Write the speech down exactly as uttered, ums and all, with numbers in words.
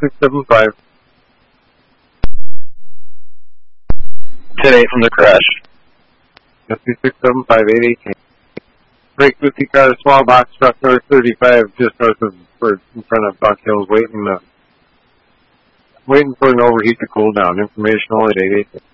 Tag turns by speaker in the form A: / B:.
A: six seven five.
B: ten eight from the crash.
A: S C six seven five eight eighteen. Break fifty car, small box truck north thirty-five, just north of, in front of Buck Hills, waiting, uh, waiting for an overheat to cool down. Informational at eight eight.